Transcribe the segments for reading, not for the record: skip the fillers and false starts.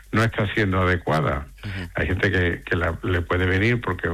no está siendo adecuada. Hay gente que le puede venir porque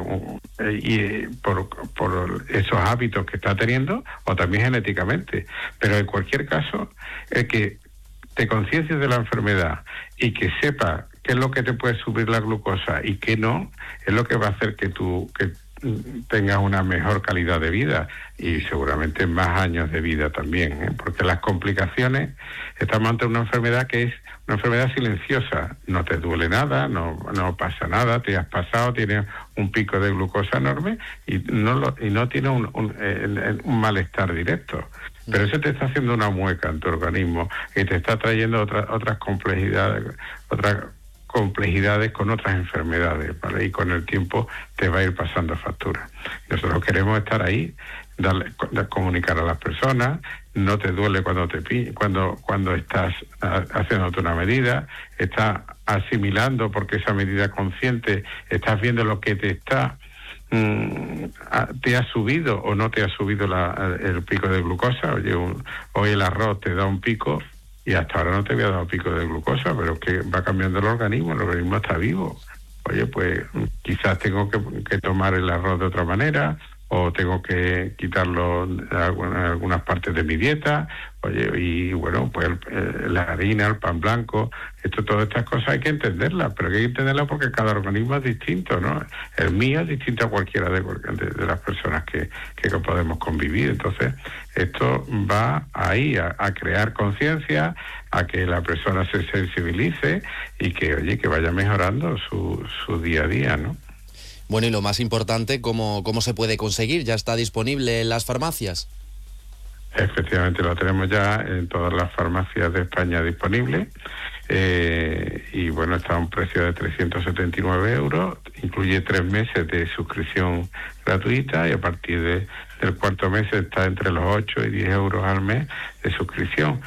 por esos hábitos que está teniendo, o también genéticamente. Pero en cualquier caso, el que te conciencias de la enfermedad y que sepa qué es lo que te puede subir la glucosa y qué no, es lo que va a hacer que tengas una mejor calidad de vida y seguramente más años de vida también, ¿eh? Porque las complicaciones, estamos ante una enfermedad que es una enfermedad silenciosa, no te duele nada, no pasa nada, te has pasado, tienes un pico de glucosa enorme y no tienes un malestar directo. Pero eso te está haciendo una mueca en tu organismo y te está trayendo otras complejidades con otras enfermedades, ¿vale? Y con el tiempo te va a ir pasando factura. Nosotros queremos estar ahí, comunicar a las personas, no te duele cuando estás haciéndote una medida, estás asimilando porque esa medida consciente, estás viendo lo que te ha subido o no te ha subido el pico de glucosa. Oye, hoy el arroz te da un pico y hasta ahora no te había dado pico de glucosa, pero es que va cambiando el organismo está vivo. Oye, pues quizás tengo que tomar el arroz de otra manera, o tengo que quitarlo en algunas partes de mi dieta. Oye, y bueno, pues la harina, el pan blanco, todas estas cosas hay que entenderlas, pero hay que entenderlas porque cada organismo es distinto, ¿no? El mío es distinto a cualquiera de las personas que podemos convivir. Entonces, esto va ahí a crear conciencia, a que la persona se sensibilice y que vaya mejorando su día a día, ¿no? Bueno, y lo más importante, ¿cómo se puede conseguir? ¿Ya está disponible en las farmacias? Efectivamente, lo tenemos ya en todas las farmacias de España disponible. Y bueno, está a un precio de 379 €, incluye 3 meses de suscripción gratuita y a partir del cuarto mes está entre los 8 y 10 € al mes de suscripción.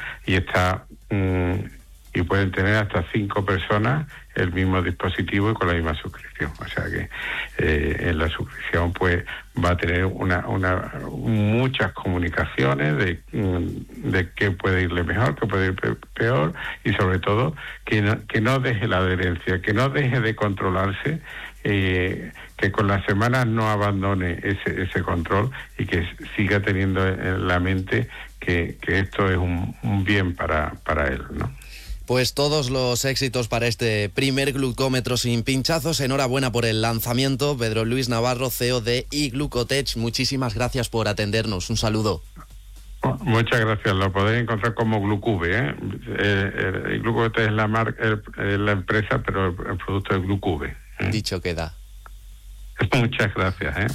Y pueden tener hasta 5 personas el mismo dispositivo y con la misma suscripción. O sea que en la suscripción pues va a tener muchas comunicaciones de qué puede irle mejor, qué puede ir peor, y sobre todo que no deje la adherencia, que no deje de controlarse, que con las semanas no abandone ese control y que siga teniendo en la mente que esto es un bien para él, ¿no? Pues todos los éxitos para este primer glucómetro sin pinchazos. Enhorabuena por el lanzamiento. Pedro Luis Navarro, CEO de iGlucotech, muchísimas gracias por atendernos. Un saludo. Muchas gracias. Lo podéis encontrar como Glucube, ¿eh? iGlucotech es la empresa, pero el producto es Glucube, ¿eh? Dicho queda. Muchas gracias, ¿eh?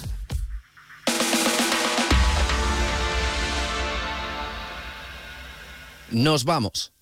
Nos vamos.